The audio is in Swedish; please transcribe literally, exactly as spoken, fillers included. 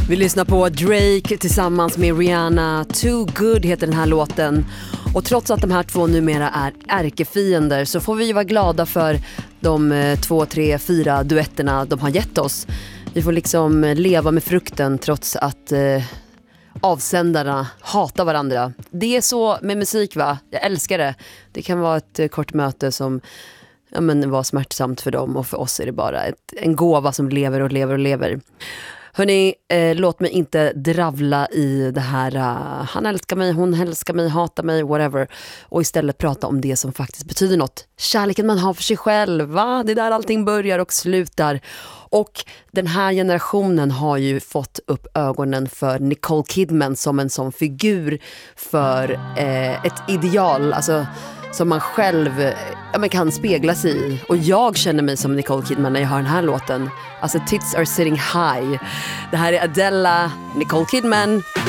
Vi lyssnar på Drake tillsammans med Rihanna. Too Good heter den här låten. Och trots att de här två numera är ärkefiender så får vi vara glada för de två, tre, fyra duetterna de har gett oss. Vi får liksom leva med frukten trots att eh, avsändarna hatar varandra. Det är så med musik, va? Jag älskar det. Det kan vara ett eh, kort möte som ja, men var smärtsamt för dem, och för oss är det bara ett, en gåva som lever och lever och lever. Hörrni, eh, låt mig inte dravla i det här uh, han älskar mig, hon älskar mig, hatar mig, whatever. Och istället prata om det som faktiskt betyder något. Kärleken man har för sig själv, va? Det är där allting börjar och slutar. Och den här generationen har ju fått upp ögonen för Nicole Kidman som en sån figur för eh, ett ideal, alltså som man själv ja, man kan spegla sig i. Och jag känner mig som Nicole Kidman när jag hör den här låten. Alltså, tits are sitting high. Det här är Adele, Nicole Kidman.